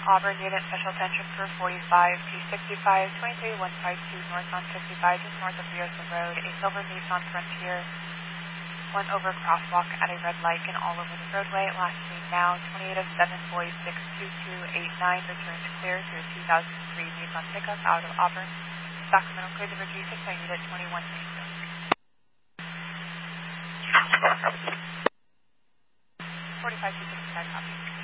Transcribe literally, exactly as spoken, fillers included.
Auburn unit, special attention for forty-five P sixty-five, twenty-three one five two north on fifty-five, just north of Riosa Road. A silver Nissan Frontier went over crosswalk at a red light and all over the roadway. Last seen now, twenty-eight of seven, boy six two two eight nine, return to clear through a two thousand three Nissan pickup out of Auburn. Sacramento cleared the Virginia six, I need at twenty-one Mayfield. forty-five P sixty-five, copy.